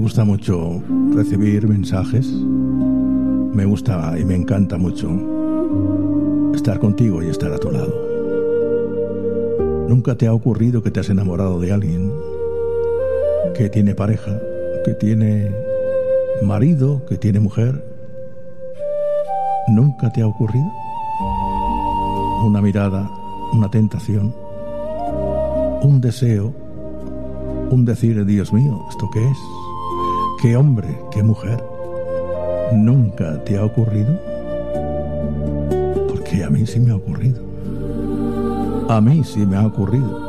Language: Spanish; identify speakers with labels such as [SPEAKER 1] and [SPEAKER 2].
[SPEAKER 1] gusta mucho recibir mensajes. Me gusta y me encanta mucho estar contigo y estar a tu lado. ¿Nunca te ha ocurrido que te has enamorado de alguien que tiene pareja, que tiene marido, que tiene mujer? ¿Nunca te ha ocurrido? Una mirada, una tentación, un deseo, un decir, Dios mío, ¿esto qué es? ¿Qué hombre, qué mujer? ¿Nunca te ha ocurrido? Porque a mí sí me ha ocurrido. A mí sí me ha ocurrido.